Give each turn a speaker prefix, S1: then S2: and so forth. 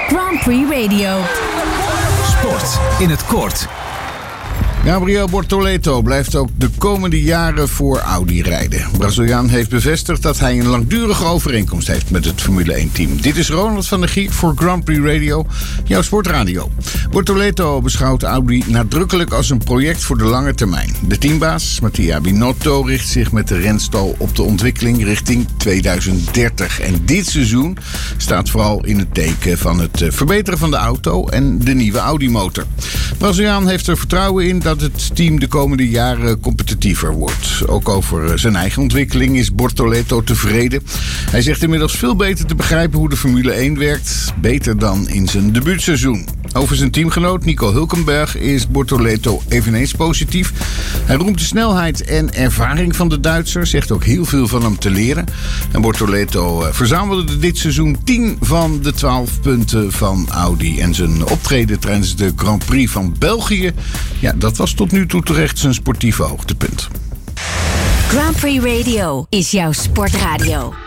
S1: Grand Prix Radio.
S2: Sport in het kort.
S3: Gabriel Bortoleto blijft ook de komende jaren voor Audi rijden. De Braziliaan heeft bevestigd dat hij een langdurige overeenkomst heeft met het Formule 1-team. Dit is Ronald van der Gier voor Grand Prix Radio, jouw sportradio. Bortoleto beschouwt Audi nadrukkelijk als een project voor de lange termijn. De teambaas, Mattia Binotto, richt zich met de renstal op de ontwikkeling richting 2030. En dit seizoen staat vooral in het teken van het verbeteren van de auto en de nieuwe Audi-motor. De Braziliaan heeft er vertrouwen in dat het team de komende jaren competitiever wordt. Ook over zijn eigen ontwikkeling is Bortoleto tevreden. Hij zegt inmiddels veel beter te begrijpen hoe de Formule 1 werkt. Beter dan in zijn debuutseizoen. Over zijn teamgenoot Nico Hülkenberg is Bortoleto eveneens positief. Hij roemt de snelheid en ervaring van de Duitser. Zegt ook heel veel van hem te leren. En Bortoleto verzamelde dit seizoen 10 van de 12 punten van Audi. En zijn optreden tijdens de Grand Prix van België, ja, dat was tot nu toe terecht zijn sportieve hoogtepunt.
S1: Grand Prix Radio is jouw sportradio.